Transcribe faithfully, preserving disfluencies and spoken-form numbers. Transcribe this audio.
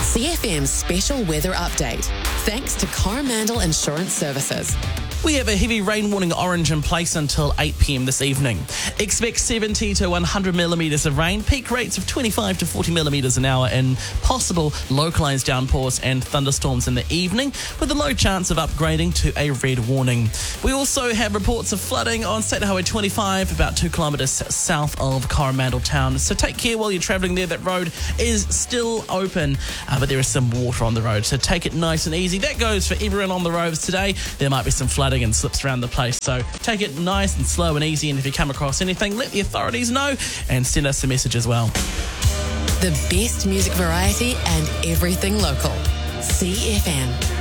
C F M's special weather update, thanks to Coromandel Insurance Services. We have a heavy rain warning orange in place until eight p.m. this evening. Expect seventy to one hundred millimetres of rain, peak rates of twenty-five to forty millimetres an hour, and possible localised downpours and thunderstorms in the evening, with a low chance of upgrading to a red warning. We also have reports of flooding on State Highway twenty-five, about two kilometres south of Coromandel town. So take care while you're travelling there. That road is still open, uh, but there is some water on the road, so take it nice and easy. That goes for everyone on the roads today. There might be some flooding and slips around the place, so take it nice and slow and easy, and if you come across anything, let the authorities know and send us a message as well. The best music variety and everything local. C F M.